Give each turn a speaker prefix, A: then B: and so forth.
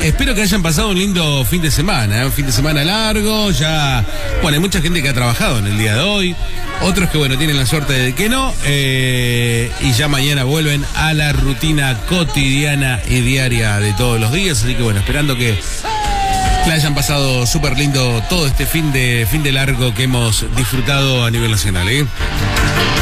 A: Espero que hayan pasado un lindo fin de semana, un fin de semana largo. Ya, bueno, hay mucha gente que ha trabajado en el día de hoy. Otros que, bueno, tienen la suerte de que no. Y ya mañana vuelven a la rutina cotidiana y diaria de todos los días. Así que, bueno, esperando que la hayan pasado súper lindo todo este fin de largo que hemos disfrutado a nivel nacional, ¿eh?